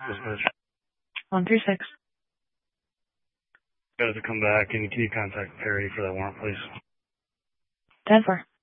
Dispatch. 136. Got to come back. Can you contact Perry for that warrant, please? 10-4.